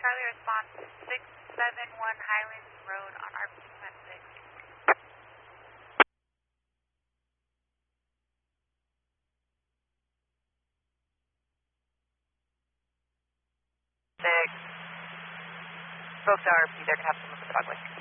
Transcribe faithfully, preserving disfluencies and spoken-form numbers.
Charlie response six seven one Highlands Road on R P six. Six. Folks are R P, they're going to have someone with the dog leg.